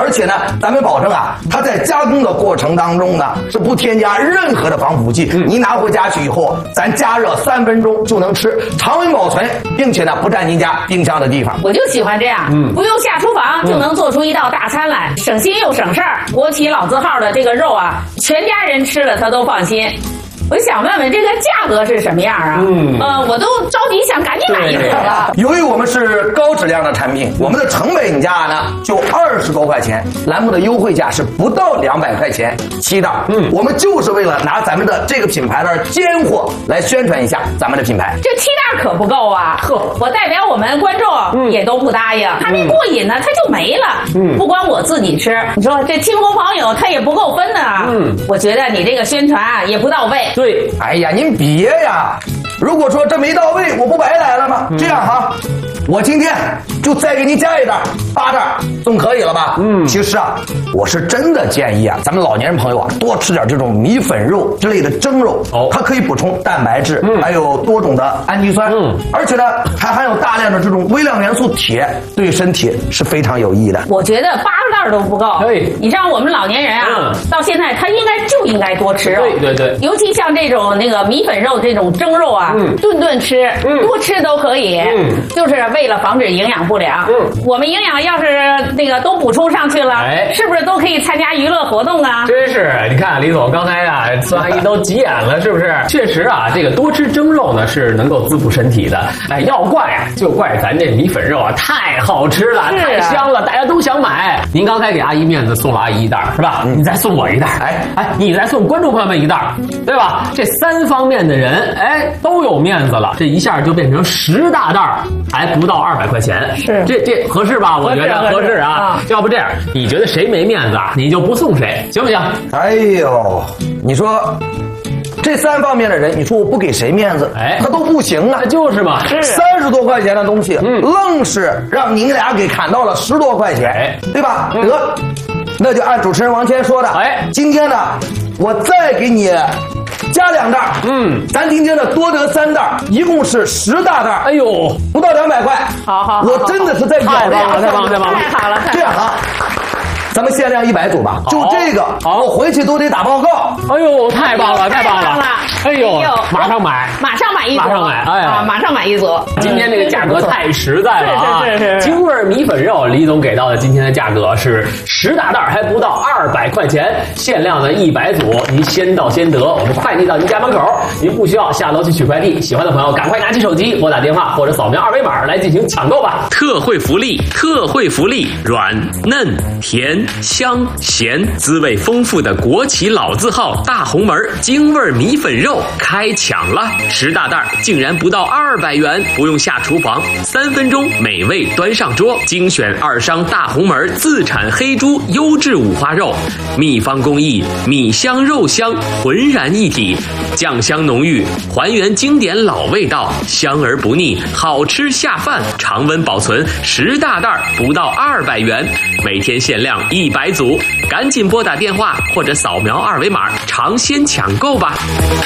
而且呢，咱们保证啊，它在加工的过程当中呢是不添加任何的防腐剂。你拿回家去以后，咱加热3分钟就能吃，常温保存，并且呢不占您家冰箱的地方。 我就喜欢这样，不用下厨房就能做出一道大餐来，省心又省事儿。国企老字号的这个肉啊，全家人吃了他都放心。我想问问这个价格是什么样啊？我都着急想赶紧买一盒了。 由于我们是高质量的产品，我们的成本价呢就20多块钱，栏目的优惠价是不到200块钱7袋。我们就是为了拿咱们的这个品牌的尖货来宣传一下咱们的品牌。 这7袋可不够啊！我代表我们观众也都不答应，还没过瘾呢，它就没了。不光我自己吃，你说这亲朋好友他也不够分的啊。我觉得你这个宣传啊也不到位。 对，哎呀，您别呀！如果说这没到位，我不白来了吗？这样哈，我今天就再给您加一袋，8袋，总可以了吧？其实啊，我是真的建议啊，咱们老年人朋友啊，多吃点这种米粉肉之类的蒸肉，它可以补充蛋白质，还有多种的氨基酸，而且呢，还含有大量的这种微量元素铁，对身体是非常有益的。 我觉得8袋都不够。对，你像我们老年人啊，到现在他应该多吃肉。对，尤其像这种那个米粉肉这种蒸肉啊，顿顿吃，多吃都可以，就是为了防止营养不良。我们营养要是那个都补充上去了，是不是都可以参加娱乐活动啊？ 真是，你看李总刚才啊，孙阿姨都急眼了，是不是？确实啊，这个多吃蒸肉呢是能够滋补身体的。哎，要怪啊，就怪咱这米粉肉啊太好吃了，太香了，大家都想买。您刚才给阿姨面子，送了阿姨1袋，是吧？你再送我1袋，你再送观众朋友们1袋，对吧？这3方面的人，都有面子了，这一下就变成10大袋，还不到200块钱。是，这合适吧？我觉得合适啊。要不这样，你觉得谁没面子啊？你就不送谁，行不行？ 哎呦，你说这3方面的人，你说我不给谁面子，他都不行啊。 就是嘛 ，30多块钱的东西，愣是让您俩给砍到了10多块钱，对吧？得，那就按主持人王谦说的，今天呢，我再给你加2袋，咱今天呢多得3袋，一共是10大袋。哎呦，不到200块。好，我真的是在咬这个， 太好了。 这样啊，咱们限量100组吧，就这个，我回去都得打报告。 哎呦，太棒了！哎呦，马上买一组， 马上买1组。 今天这个价格太实在了啊！是。京味米粉肉，李总给到的今天的价格是10大袋，还不到200块钱，限量的100组，您先到先得，我们快递到您家门口，您不需要下楼去取快递。喜欢的朋友赶快拿起手机拨打电话或者扫描2维码来进行抢购吧！ 特惠福利，软嫩甜香咸，滋味丰富的国企老字号大红门京味米粉肉开抢了，10大袋竟然不到200元，不用下厨房，3分钟美味端上桌，精选2商大红门自产黑猪优质五花肉，秘方工艺，米香肉香浑然一体，酱香浓郁，还原经典老味道，香而不腻，好吃下饭，常温保存，10大袋不到200元，每天限量100组，赶紧拨打电话或者扫描2维码尝鲜抢购吧。